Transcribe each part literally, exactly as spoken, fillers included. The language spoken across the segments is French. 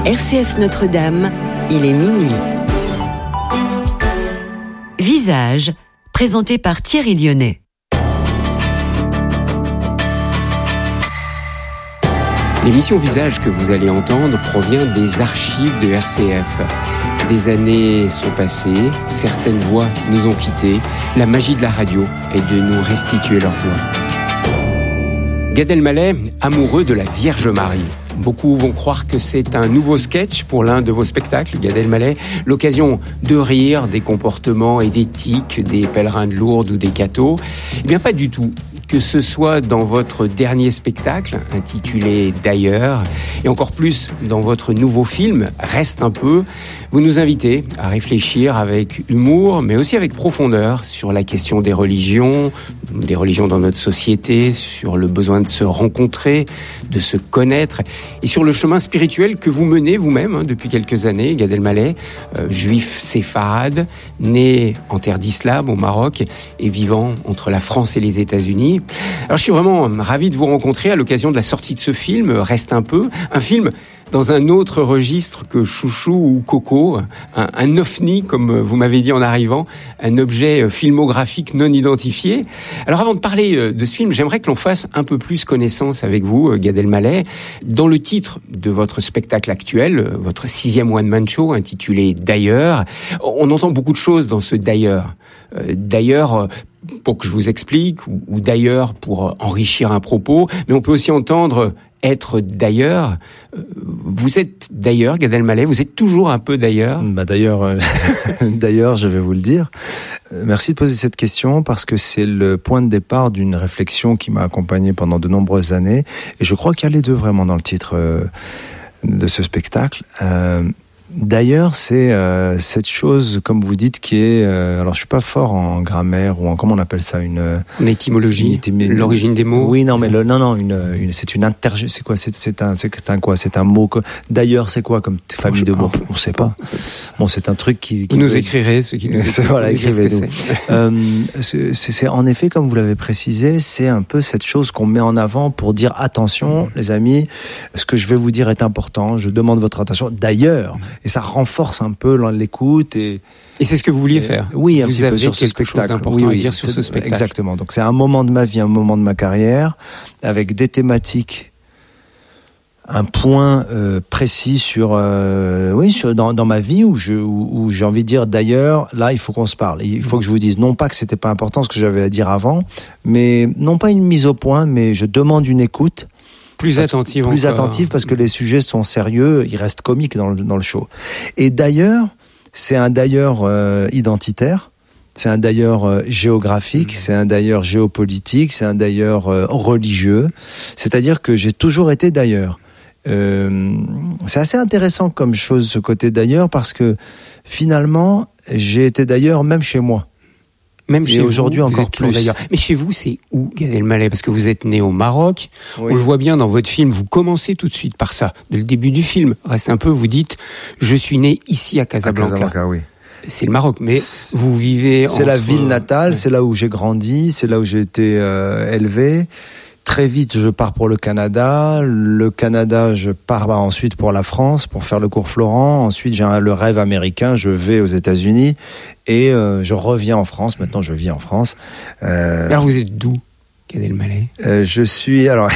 R C F Notre-Dame, il est minuit. Visage, présenté par Thierry Lyonnais. L'émission Visage que vous allez entendre provient des archives de R C F. Des années sont passées, certaines voix nous ont quittés. La magie de la radio est de nous restituer leur voix. Gad Elmaleh, amoureux de la Vierge Marie. Beaucoup vont croire que c'est un nouveau sketch pour l'un de vos spectacles, Gad Elmaleh, l'occasion de rire des comportements et des tics des pèlerins de Lourdes ou des cathos. Eh bien, pas du tout. Que ce soit dans votre dernier spectacle, intitulé D'ailleurs, et encore plus dans votre nouveau film, Reste un peu, vous nous invitez à réfléchir avec humour, mais aussi avec profondeur sur la question des religions, des religions dans notre société, sur le besoin de se rencontrer, de se connaître, et sur le chemin spirituel que vous menez vous-même hein, depuis quelques années, Gad Elmaleh, euh, juif séfarade, né en terre d'islam au Maroc et vivant entre la France et les États-Unis. Alors je suis vraiment ravi de vous rencontrer à l'occasion de la sortie de ce film, Reste un peu, un film dans un autre registre que Chouchou ou Coco, un, un ovni, comme vous m'avez dit en arrivant, un objet filmographique non identifié. Alors avant de parler de ce film, j'aimerais que l'on fasse un peu plus connaissance avec vous, Gad Elmaleh. Dans le titre de votre spectacle actuel, votre sixième one-man show intitulé D'ailleurs, on entend beaucoup de choses dans ce D'ailleurs. D'ailleurs, pour que je vous explique, ou, ou d'ailleurs pour enrichir un propos, mais on peut aussi entendre être d'ailleurs. Vous êtes d'ailleurs, Gad Elmaleh, vous êtes toujours un peu d'ailleurs. Bah d'ailleurs, euh, d'ailleurs, je vais vous le dire. Merci de poser cette question parce que c'est le point de départ d'une réflexion qui m'a accompagné pendant de nombreuses années. Et je crois qu'il y a les deux vraiment dans le titre euh, de ce spectacle. Euh, D'ailleurs, c'est euh, cette chose, comme vous dites, qui est... Euh, alors, je suis pas fort en grammaire ou en... Comment on appelle ça une, une étymologie, une étymé... l'origine des mots. Oui, non, mais le, non, non, une, une, c'est une interge... C'est quoi c'est, c'est, un, c'est, c'est un quoi C'est un mot... Que... D'ailleurs, c'est quoi comme famille de mots? On sait pas. Bon, c'est un truc qui... qui vous nous peut... écrirez, ce qui nous écrit. Voilà, écrivez-nous. euh, c'est, c'est, c'est, en effet, comme vous l'avez précisé, c'est un peu cette chose qu'on met en avant pour dire attention, mmh. les amis, ce que je vais vous dire est important, je demande votre attention. D'ailleurs... Mmh. Et ça renforce un peu l'écoute. Et, et c'est ce que vous vouliez faire. Oui, un vous petit avez peu sur ce quelque spectacle. Chose d'important oui, oui, à dire sur ce spectacle. Exactement. Donc c'est un moment de ma vie, un moment de ma carrière, avec des thématiques, un point euh, précis sur, euh, oui, sur dans, dans ma vie où je où, où j'ai envie de dire d'ailleurs là il faut qu'on se parle. Il faut que je vous dise non pas que c'était pas important ce que j'avais à dire avant, mais non pas une mise au point, mais je demande une écoute. Plus attentive Plus encore. attentive parce que les sujets sont sérieux, ils restent comiques dans le, dans le show. Et d'ailleurs, c'est un d'ailleurs euh, identitaire, c'est un d'ailleurs euh, géographique, mmh. c'est un d'ailleurs géopolitique, c'est un d'ailleurs euh, religieux. C'est-à-dire que j'ai toujours été d'ailleurs. Euh, c'est assez intéressant comme chose ce côté d'ailleurs parce que finalement, j'ai été d'ailleurs même chez moi. Même chez et aujourd'hui vous, encore vous plus. D'ailleurs. Mais chez vous, c'est où, Gad Elmaleh? Parce que vous êtes né au Maroc. Oui. On le voit bien dans votre film. Vous commencez tout de suite par ça. Dès le début du film, reste un peu. Vous dites, je suis né ici à Casablanca. À Casablanca, oui. C'est le Maroc, mais c'est, vous vivez. C'est entre... la ville natale. Ouais. C'est là où j'ai grandi. C'est là où j'ai été euh, élevé. Très vite, je pars pour le Canada. Le Canada, je pars bah, ensuite pour la France, pour faire le cours Florent. Ensuite, j'ai un, le rêve américain. Je vais aux États-Unis et euh, je reviens en France. Maintenant, je vis en France. Euh... Alors, vous êtes d'où, Gad Elmaleh? euh, Je suis... Alors,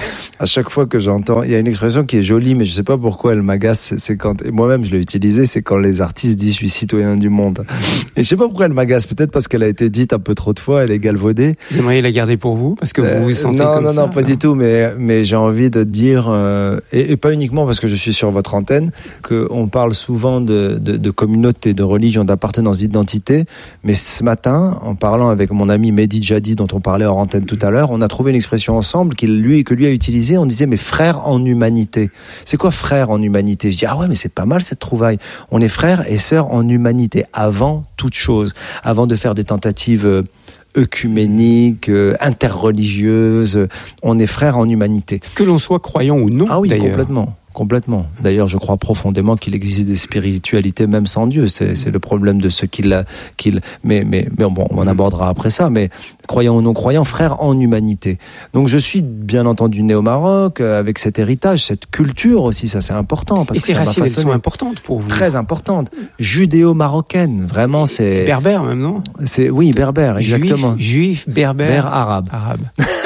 à chaque fois que j'entends... Il y a une expression qui est jolie, mais je ne sais pas pourquoi elle m'agace. C'est, c'est quand... Et moi-même, je l'ai utilisée. C'est quand les artistes disent « je suis citoyen du monde ». Et je ne sais pas pourquoi elle m'agace. Peut-être parce qu'elle a été dite un peu trop de fois. Elle est galvaudée. Vous aimeriez la garder pour vous? Parce que vous vous sentez euh, non, comme non, ça? Non, non, pas du tout. Mais, mais j'ai envie de dire... Euh, et, et pas uniquement parce que je suis sur votre antenne, qu'on parle souvent de, de, de communauté, de religion, d'appartenance, d'identité. Mais ce matin, en parlant avec mon ami Mehdi Jadi, dont on parlait hors antenne tout à l'heure, on a trouvé une expression ensemble qu'il, lui, que lui a utilisée. On disait, mais frère en humanité. C'est quoi frère en humanité? Je dis, ah ouais, mais c'est pas mal cette trouvaille. On est frères et sœurs en humanité, avant toute chose. Avant de faire des tentatives œcuméniques, euh, interreligieuses. On est frères en humanité. Que l'on soit croyant ou non, ah oui, d'ailleurs. Complètement. complètement. D'ailleurs, je crois profondément qu'il existe des spiritualités même sans Dieu. C'est, c'est le problème de ceux qui l'a, qui l'... mais, mais, mais bon, on en abordera après ça. Mais croyants ou non croyants, frères en humanité. Donc, je suis bien entendu né au Maroc, euh, avec cet héritage, cette culture aussi, ça c'est important. Parce Et que ces ça m'a racines, elles façonné. sont importantes pour vous. Très importantes. Judéo-marocaine, vraiment, c'est. Berbère même, non? C'est oui, berbère, exactement. Juif, juif berbère. Berbère arabe. Arabe.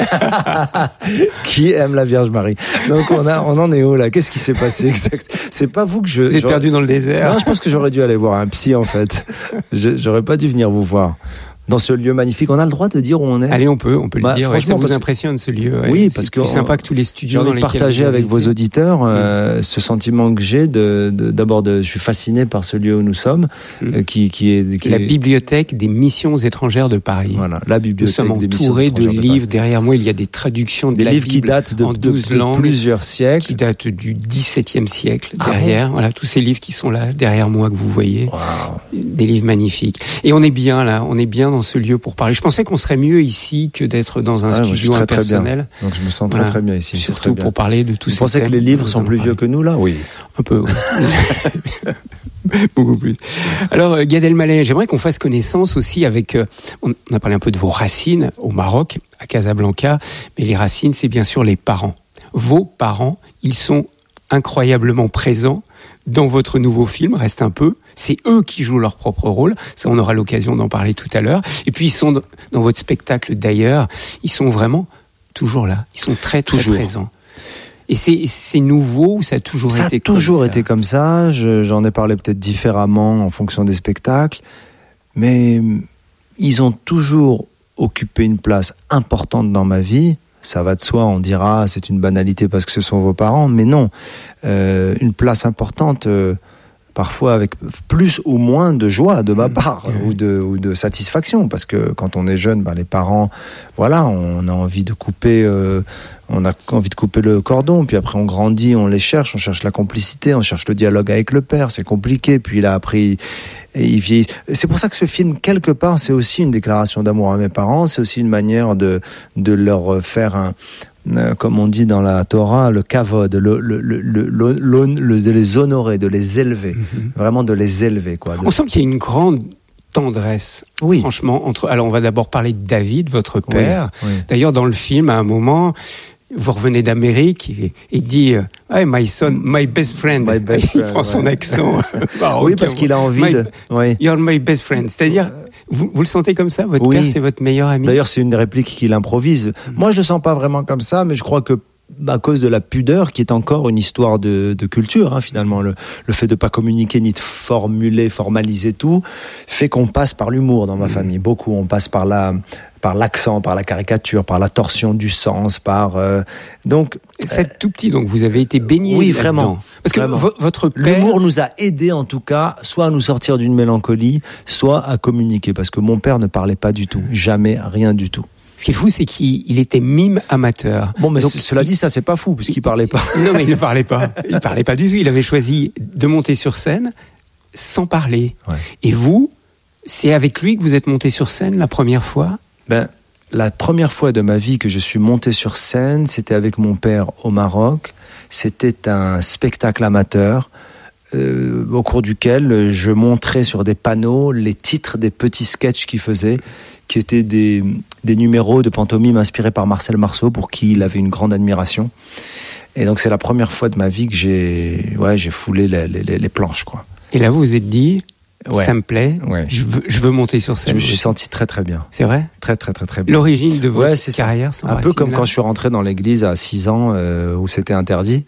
Qui aime la Vierge Marie. Donc on a, on en est où là? Qu'est-ce qui s'est passé exact? C'est pas vous que je. Vous êtes perdu dans le désert. Non, je pense que j'aurais dû aller voir un psy en fait. Je, j'aurais pas dû venir vous voir. Dans ce lieu magnifique, on a le droit de dire où on est. Allez, on peut, on peut bah, le dire. Ouais, ça vous parce... impressionne ce lieu. Ouais. Oui, c'est parce que plus sympa que tous les studios. J'ai envie de partager avec vos auditeurs euh, mmh. ce sentiment que j'ai de, de d'abord de, je suis fasciné par ce lieu où nous sommes, mmh. euh, qui qui est qui la est... bibliothèque des missions étrangères de Paris. Voilà, la bibliothèque nous sommes des missions entourés de, de livres. Derrière moi, il y a des traductions de des la livres Bible qui datent de, en douze de, de langues, plusieurs siècles, qui datent du dix-septième siècle. Ah derrière, bon voilà, tous ces livres qui sont là derrière moi que vous voyez, wow. Des livres magnifiques. Et on est bien là, on est bien dans ce lieu pour parler. Je pensais qu'on serait mieux ici que d'être dans un ouais, studio très, impersonnel. Très Donc je me sens très voilà. très bien ici. Surtout très bien. pour parler de tous Vous ces pensez thèmes. que les livres sont plus vieux que nous là? Oui. Un peu. Oui. Beaucoup plus. Alors euh, Gad Elmaleh, j'aimerais qu'on fasse connaissance aussi avec. Euh, on a parlé un peu de vos racines au Maroc, à Casablanca, mais les racines, c'est bien sûr les parents. Vos parents, ils sont incroyablement présents dans votre nouveau film, Reste un peu. C'est eux qui jouent leur propre rôle. Ça, on aura l'occasion d'en parler tout à l'heure. Et puis, ils sont dans votre spectacle d'ailleurs. Ils sont vraiment toujours là. Ils sont très, très toujours. présents. Et c'est, c'est nouveau ou ça a toujours ça été a toujours comme ça été comme ça. Je, j'en ai parlé peut-être différemment en fonction des spectacles. Mais ils ont toujours occupé une place importante dans ma vie. Ça va de soi, on dira c'est une banalité parce que ce sont vos parents, mais non, euh, une place importante, euh, parfois avec plus ou moins de joie de ma part mmh. ou de ou de satisfaction, parce que quand on est jeune, ben les parents, voilà, on a envie de couper, euh, on a envie de couper le cordon, puis après on grandit, on les cherche, on cherche la complicité, on cherche le dialogue avec le père, c'est compliqué, puis là après. Et il vieillit. C'est pour ça que ce film, quelque part, c'est aussi une déclaration d'amour à mes parents. C'est aussi une manière de de leur faire un, euh, comme on dit dans la Torah, le kavod, le le le, le, le, le de les honorer, de les élever, mm-hmm. vraiment de les élever, quoi. De... On sent qu'il y a une grande tendresse, oui. franchement. Entre, alors, on va d'abord parler de David, votre père. Oui, oui. D'ailleurs, dans le film, à un moment. Vous revenez d'Amérique et il dit « Hey, my son, my best friend ». My best friend, il prend son ouais. accent marocain. Oui, parce qu'il a envie my, de... Oui. You're my best friend. C'est-à-dire, vous, vous le sentez comme ça? Votre oui. père, c'est votre meilleur ami? D'ailleurs, c'est une des répliques qu'il improvise. Mmh. Moi, je le sens pas vraiment comme ça, mais je crois que à cause de la pudeur, qui est encore une histoire de, de culture, hein, finalement, le, le fait de pas communiquer ni de formuler, formaliser tout, fait qu'on passe par l'humour dans ma mmh. famille. Beaucoup, on passe par la... par l'accent, par la caricature, par la torsion du sens, par euh, donc c'est euh, tout petit, donc vous avez été baigné. Oui, là-dedans. vraiment. Parce que vraiment. V- votre père, l'humour nous a aidés en tout cas, soit à nous sortir d'une mélancolie, soit à communiquer, parce que mon père ne parlait pas du tout, jamais, rien du tout. Ce qui est fou, c'est qu'il il était mime amateur. Bon, mais donc, cela il, dit, ça c'est pas fou, puisqu'il parlait pas. Non, mais il ne parlait pas. Il parlait pas du tout. Il avait choisi de monter sur scène sans parler. Ouais. Et vous, c'est avec lui que vous êtes monté sur scène la première fois? Ben. La première fois de ma vie que je suis monté sur scène, c'était avec mon père au Maroc. C'était un spectacle amateur euh, au cours duquel je montrais sur des panneaux les titres des petits sketchs qu'il faisait, qui étaient des, des numéros de pantomime inspirés par Marcel Marceau, pour qui il avait une grande admiration. Et donc c'est la première fois de ma vie que j'ai, ouais, j'ai foulé les, les, les planches, quoi. Et là, vous vous êtes dit... Ouais. Ça me plaît, ouais. je, veux, je veux monter sur scène. Je me suis senti très très bien. C'est vrai? Très très très très bien. L'origine de votre ouais, c'est carrière, un peu comme quand je suis rentré dans l'église à six ans, euh, où c'était interdit.